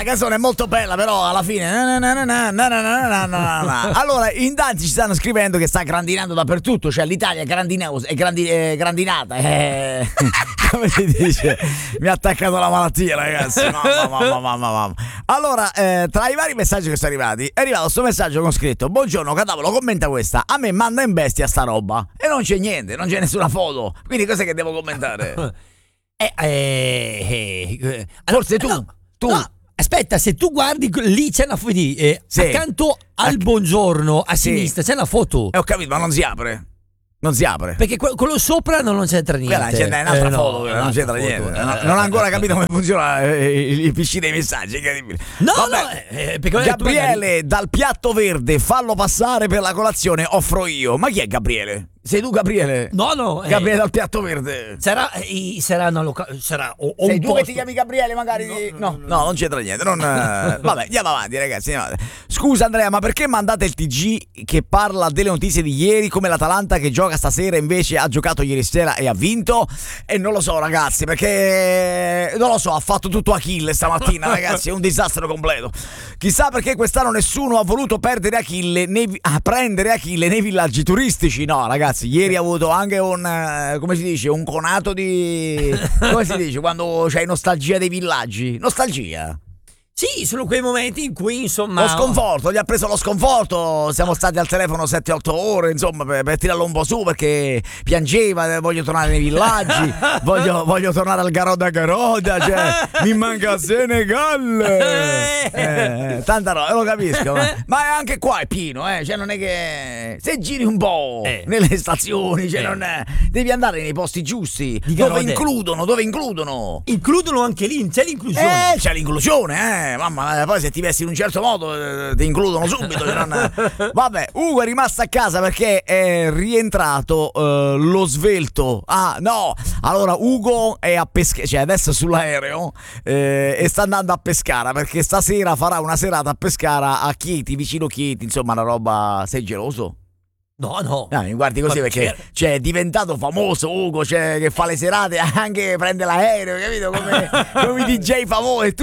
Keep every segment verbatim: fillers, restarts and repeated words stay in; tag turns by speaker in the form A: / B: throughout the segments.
A: canzone è molto bella, però alla fine. Na na na na na na na na na. Allora, in tanti ci stanno scrivendo che sta grandinando dappertutto, cioè l'Italia è grandinosa, è grandi, è grandinata. È... Come si dice? Mi ha attaccato la malattia, ragazzi. Mamma, mamma, mamma, mamma. Allora, eh, tra i vari messaggi che sono arrivati, è arrivato questo messaggio con scritto: buongiorno, Cadavolo, commenta questa. A me manda in bestia sta roba. E non c'è niente, non c'è nessuna foto. Quindi cos'è che devo commentare?
B: Eh, eh, eh,
A: Forse tu,
B: no,
A: tu.
B: No, aspetta, se tu guardi lì c'è una foto, eh,
A: Sì.
B: accanto al buongiorno a
A: Sì.
B: sinistra c'è una foto.
A: Eh, ho capito, ma non si apre. Non si apre.
B: Perché que- quello sopra non c'entra niente.
A: Quella c'è un'altra
B: Eh, no,
A: foto, quella non
B: un'altra
A: c'entra
B: foto,
A: niente.
B: eh,
A: Non,
B: eh,
A: non ha
B: eh,
A: ancora
B: eh.
A: capito come funziona eh, il, il P C dei messaggi, incredibile.
B: No,
A: Vabbè.
B: no, eh, perché ho detto
A: Gabriele,
B: magari-
A: dal piatto verde, fallo passare per la colazione, offro io. Ma chi è Gabriele? Sei tu, Gabriele?
B: No, no. eh,
A: Gabriele dal piatto verde.
B: Sarà, eh, sarà una loca- sarà o, o
A: Sei
B: un
A: tu
B: posto.
A: che ti chiami Gabriele, magari? No, no, no, non c'entra niente. Non, eh, vabbè, andiamo avanti, ragazzi. Andiamo avanti. Scusa, Andrea, ma perché mandate il T G che parla delle notizie di ieri, come l'Atalanta che gioca stasera invece ha giocato ieri sera e ha vinto? E non lo so, ragazzi, perché non lo so, ha fatto tutto Achille stamattina, ragazzi. È un disastro completo. Chissà perché quest'anno nessuno ha voluto perdere Achille nei, a prendere Achille nei villaggi turistici. No, ragazzi, ieri ha avuto anche un, eh, come si dice, un conato di, come si dice, quando c'hai nostalgia dei villaggi. Nostalgia.
B: Sì, sono quei momenti in cui insomma
A: Lo sconforto, gli ha preso lo sconforto. Siamo stati al telefono sette otto ore, insomma, per, per tirarlo un po' su, perché piangeva. eh, Voglio tornare nei villaggi, voglio, voglio tornare al Garoda Garoda, cioè mi manca Senegal. Eh, eh, tanta roba, lo capisco, ma, ma anche qua è pieno, eh, cioè non è che se giri un po'
B: Eh.
A: nelle stazioni, cioè
B: Eh.
A: non è, devi andare nei posti giusti,
B: Di
A: dove
B: Garode.
A: includono, dove includono.
B: includono anche lì, c'è l'inclusione.
A: Eh, c'è l'inclusione, eh. Mamma, eh, poi se ti vesti in un certo modo eh, ti includono subito. Cioè non... Vabbè, Ugo è rimasto a casa perché è rientrato eh, lo svelto. Ah, no. Allora, Ugo è a Pescara, cioè adesso è sull'aereo eh, e sta andando a Pescara perché stasera farà una serata a Pescara a Chieti, vicino Chieti. Insomma, una roba. Sei geloso?
B: No, no.
A: No, mi guardi così
B: Ma
A: perché
B: certo.
A: cioè, è diventato famoso Ugo, cioè, che fa le serate, anche prende l'aereo, capito? Come, come i D J famosi. E tu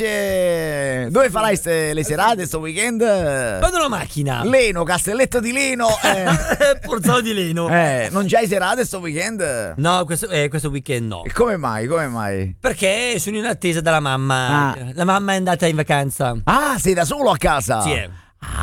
A: invece dove farai ste, le serate sto weekend?
B: Vado la macchina.
A: Leno, Castelletto di Leno. Eh,
B: Porzolo di Leno.
A: eh, non c'hai serate sto weekend?
B: No, questo, eh, questo weekend no.
A: E come mai? Come mai?
B: Perché sono in attesa della mamma.
A: Ah.
B: La mamma è andata in vacanza.
A: Ah, sei da solo a casa?
B: Sì, eh.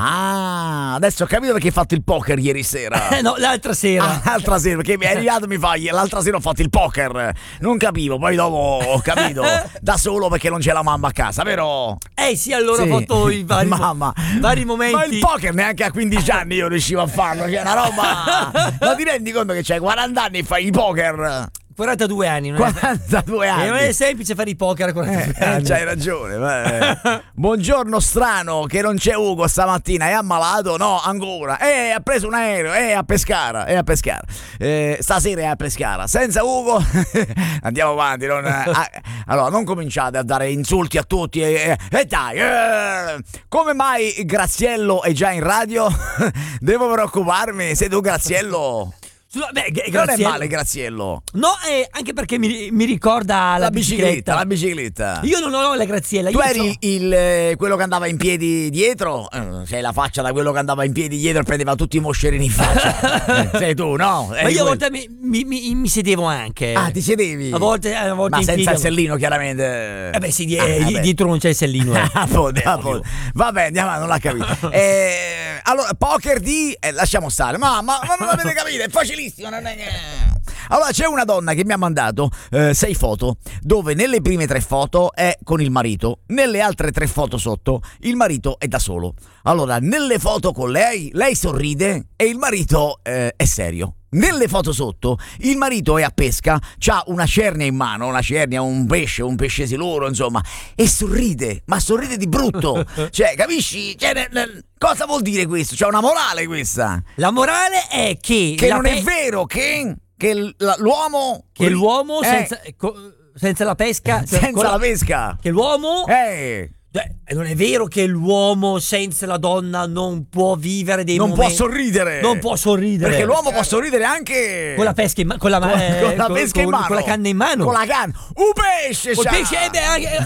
A: Ah, adesso ho capito perché hai fatto il poker ieri sera.
B: Eh, no, l'altra sera.
A: Ah, l'altra sera, perché mi è arrivato mi fa l'altra sera ho fatto il poker. Non capivo, poi dopo ho capito da solo perché non c'è la mamma a casa, vero?
B: Eh sì, allora
A: Sì.
B: ho fatto i vari,
A: Mamma.
B: vari momenti.
A: Ma il poker neanche a quindici anni io riuscivo a farlo, c'è una roba. Ma ti rendi conto che c'hai quaranta anni e fai il poker?
B: quarantadue anni, non è,
A: quarantadue
B: e
A: anni.
B: non è semplice fare i poker a quarantadue
A: Eh,
B: anni.
A: c'hai ragione. ma- Buongiorno strano che non c'è Ugo stamattina, è ammalato? No, ancora. Eh, ha preso un aereo, è a Pescara, è a Pescara. Eh, stasera è a Pescara. Senza Ugo andiamo avanti. Non, ah, allora, non cominciate a dare insulti a tutti. E eh, eh, dai, eh, come mai Graziello è già in radio? Devo preoccuparmi? Sei tu Graziello?
B: Su- beh, g-
A: Non è
B: Graziello-
A: male Graziello.
B: No, eh, anche perché mi, mi ricorda la,
A: La bicicletta, la bicicletta.
B: Io non ho la Graziella.
A: Tu
B: io
A: eri
B: c'ho-
A: il, eh, quello che andava in piedi dietro? Eh, sei la faccia da quello che andava in piedi dietro e prendeva tutti i moscerini in faccia. Eh, sei tu, no?
B: Ma
A: Eri
B: io a
A: quel-
B: volte mi, mi- mi- mi sedevo anche.
A: Ah, ti sedevi?
B: A volte, a volte
A: Ma
B: in
A: senza
B: piedi.
A: il sellino, chiaramente.
B: Eh beh, sì, di-
A: Ah,
B: eh, di-
A: beh.
B: dietro non c'è il sellino. Eh.
A: Ah, appunto,
B: Eh,
A: appunto.
B: ovvio.
A: Vabbè, andiamo, non l'ha capito. Eh, allora, poker di... eh, lasciamo stare. Ma, ma, ma non l'avete capito, è facilissimo. Non è che... Allora, c'è una donna che mi ha mandato eh, sei foto, dove nelle prime tre foto è con il marito, nelle altre tre foto sotto il marito è da solo. Allora, nelle foto con lei, lei sorride e il marito eh, è serio. Nelle foto sotto il marito è a pesca, c'ha una cernia in mano, una cernia, un pesce, un pesce siluro, insomma, e sorride, ma sorride di brutto. Cioè, capisci? Cioè, ne- ne- cosa vuol dire questo? C'è una morale questa.
B: La morale è che,
A: Che
B: la
A: non
B: pe-
A: è vero che, che l- la- l'uomo
B: che l'uomo
A: eh,
B: senza, co- senza la pesca, cioè,
A: senza
B: con
A: la pesca
B: che l'uomo
A: eh,
B: cioè, non è vero che l'uomo senza la donna non può vivere dei
A: non
B: momenti,
A: può sorridere.
B: non può sorridere
A: Perché l'uomo può sorridere anche
B: con la pesca in ma- con la,
A: con,
B: eh,
A: con la
B: con-
A: pesca in
B: con-
A: mano,
B: con la canna in mano,
A: con la canna, un pesce
B: col
A: c'ha.
B: pesce eh, beh, anche-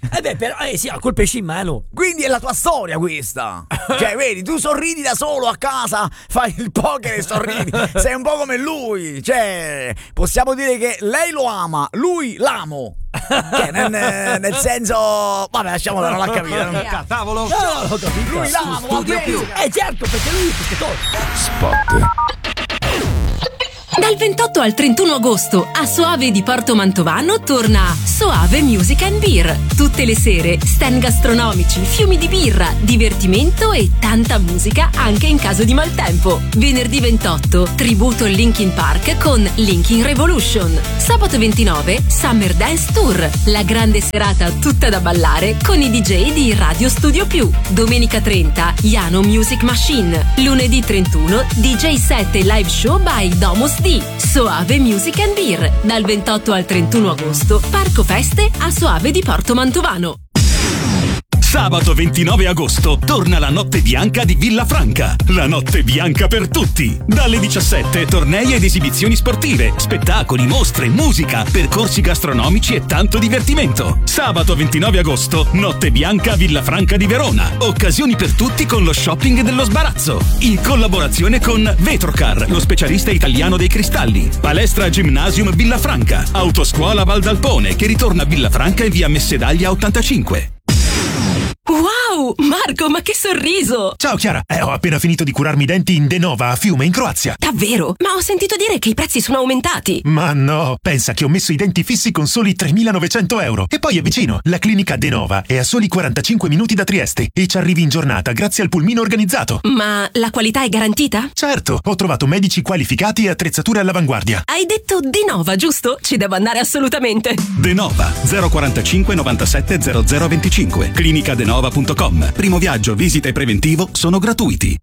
B: Eh beh, però, eh sì, col pesce in mano.
A: Quindi è la tua storia questa. Cioè, vedi, tu sorridi da solo a casa, fai il poker e sorridi. Sei un po' come lui. Cioè, possiamo dire che lei lo ama, lui l'amo. Cioè, nel, nel senso, vabbè, lasciamolo, non l'ha capito. Non...
C: Tavolo.
B: No, no, ho capito.
A: Lui l'amo, va bene.
B: Eh certo, perché lui è pescatore.
D: Spot.
E: Dal ventotto al trentuno agosto a Soave di Porto Mantovano torna Soave Music and Beer. Tutte le sere stand gastronomici, fiumi di birra, divertimento e tanta musica anche in caso di maltempo. Venerdì ventotto, tributo Linkin Park con Linkin Revolution. Sabato ventinove, Summer Dance Tour, la grande serata tutta da ballare con i D J di Radio Studio Più. Domenica trenta, Yano Music Machine. Lunedì trentuno, D J set e live show by Domus D. Soave Music and Beer. Dal ventotto al trentuno agosto, Parco Feste a Soave di Porto Mantovano.
F: Sabato ventinove agosto torna la notte bianca di Villafranca. La notte bianca per tutti. Dalle diciassette tornei ed esibizioni sportive, spettacoli, mostre, musica, percorsi gastronomici e tanto divertimento. Sabato ventinove agosto, notte bianca a Villafranca di Verona. Occasioni per tutti con lo shopping dello sbarazzo. In collaborazione con Vetrocar, lo specialista italiano dei cristalli. Palestra Gymnasium Villafranca. Autoscuola Val d'Alpone che ritorna a Villafranca in via Messedaglia ottantacinque.
E: Wow, Marco, ma che sorriso!
G: Ciao Chiara, eh, ho appena finito di curarmi i denti in Denova a Fiume in Croazia.
E: Davvero? Ma ho sentito dire che i prezzi sono aumentati.
G: Ma no, pensa che ho messo i denti fissi con soli tremilanovecento euro. E poi è vicino, la clinica Denova è a soli quarantacinque minuti da Trieste e ci arrivi in giornata grazie al pulmino organizzato.
E: Ma la qualità è garantita?
G: Certo, ho trovato medici qualificati e attrezzature all'avanguardia.
E: Hai detto Denova, giusto? Ci devo andare assolutamente.
F: Denova zero quarantacinque novantasette zero zero venticinque. clinica denova punto com. Primo viaggio, visita e preventivo sono gratuiti.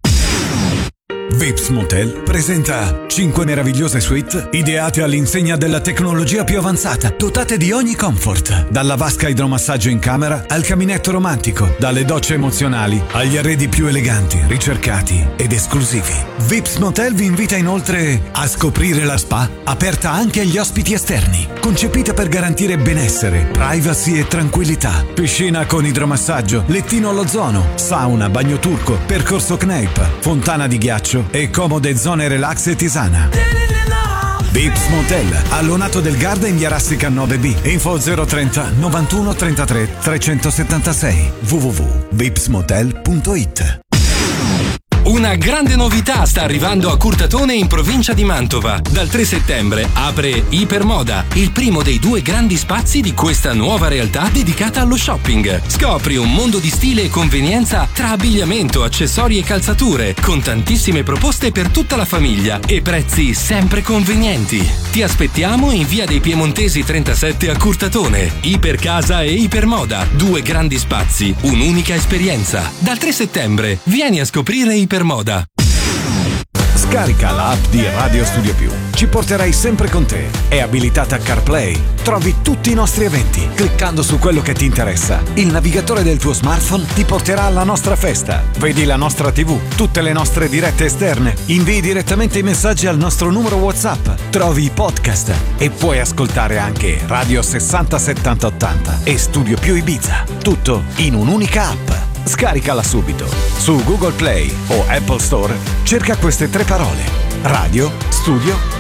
H: Vips Motel presenta cinque meravigliose suite ideate all'insegna della tecnologia più avanzata, dotate di ogni comfort, dalla vasca idromassaggio in camera al caminetto romantico, dalle docce emozionali agli arredi più eleganti, ricercati ed esclusivi. Vips Motel vi invita inoltre a scoprire la spa, aperta anche agli ospiti esterni, concepita per garantire benessere, privacy e tranquillità. Piscina con idromassaggio, lettino all'ozono, sauna, bagno turco, percorso Kneip, fontana di ghiaccio e comode zone relax e tisana. Vips Motel, allonato del Garda in via Rassica nove B. Info zero trenta novantuno trentatré trecentosettantasei. w w w punto vips motel punto it.
I: Una grande novità sta arrivando a Curtatone in provincia di Mantova. Dal tre settembre apre Ipermoda, il primo dei due grandi spazi di questa nuova realtà dedicata allo shopping. Scopri un mondo di stile e convenienza tra abbigliamento, accessori e calzature, con tantissime proposte per tutta la famiglia e prezzi sempre convenienti. Ti aspettiamo in via dei Piemontesi trentasette a Curtatone. Ipercasa e Ipermoda, due grandi spazi, un'unica esperienza. Dal tre settembre vieni a scoprire Ipermoda.
H: Scarica la app di Radio Studio Più. Ci porterai sempre con te. È abilitata a CarPlay. Trovi tutti i nostri eventi. Cliccando su quello che ti interessa, il navigatore del tuo smartphone ti porterà alla nostra festa. Vedi la nostra tivù, tutte le nostre dirette esterne. Invii direttamente i messaggi al nostro numero WhatsApp. Trovi i podcast e puoi ascoltare anche Radio sessanta settanta ottanta e Studio Più Ibiza. Tutto in un'unica app. Scaricala subito. Su Google Play o Apple Store cerca queste tre parole: Radio Studio